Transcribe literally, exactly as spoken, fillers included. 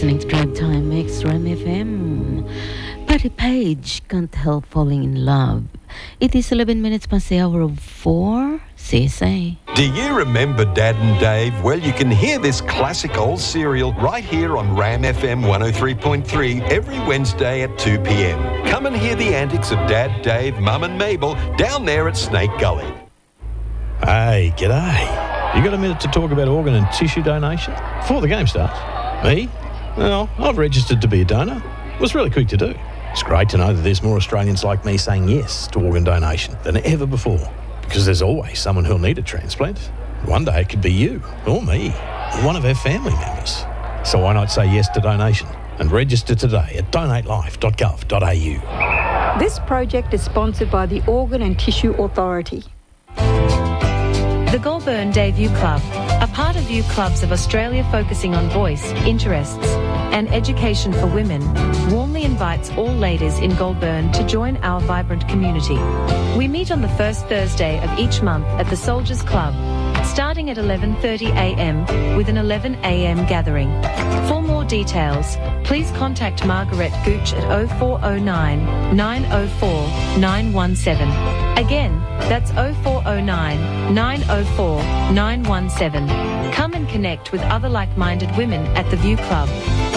listening to Drive Time Extra M F M. Patty Page, Can't Help Falling in Love. It is eleven minutes past the hour of four. C S A. Do you remember Dad and Dave? Well, you can hear this classic old serial right here on Ram F M one oh three point three every Wednesday at two p.m. Come and hear the antics of Dad, Dave, Mum and Mabel down there at Snake Gully. Hey, g'day. You got a minute to talk about organ and tissue donation? Before the game starts. Me? Well, I've registered to be a donor. It was really quick to do. It's great to know that there's more Australians like me saying yes to organ donation than ever before, because there's always someone who'll need a transplant. One day it could be you, or me, or one of our family members. So why not say yes to donation and register today at donate life dot gov dot a u. This project is sponsored by the Organ and Tissue Authority. The Goulburn Day View Club, a part of View Clubs of Australia focusing on voice, interests and education for women, warmly invites all ladies in Goulburn to join our vibrant community. We meet on the first Thursday of each month at the Soldiers Club, starting at eleven thirty a m with an eleven a m gathering. For more details, please contact Margaret Gooch at oh four oh nine, nine oh four, nine one seven. Again, that's oh four oh nine, nine oh four, nine one seven. Come and connect with other like-minded women at the View Club.